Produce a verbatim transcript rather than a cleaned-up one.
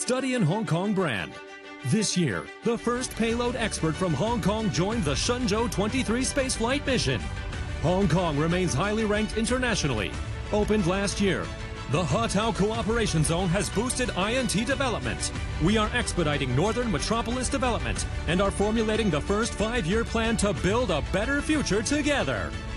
Study in Hong Kong brand. This year, the first payload expert from Hong Kong joined the Shenzhou twenty-three spaceflight mission. Hong Kong remains highly ranked internationally. Opened last year, the Hotao Cooperation Zone has boosted I N T development. We are expediting Northern Metropolis development and are formulating the first five-year plan to build a better future together.